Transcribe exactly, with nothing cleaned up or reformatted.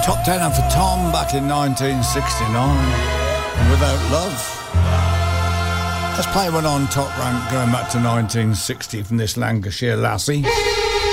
Top ten for Tom back in nineteen sixty-nine. Without Love. Let's play one on Top Rank going back to nineteen sixty from this Lancashire lassie.